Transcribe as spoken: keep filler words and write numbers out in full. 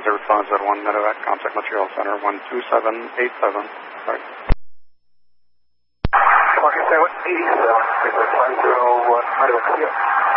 Desert Plaza at one Medevac, contact Montreal Center, one two seven eight seven. Sorry. twenty-seven eighty-seven, Desert five zero one, Medevac,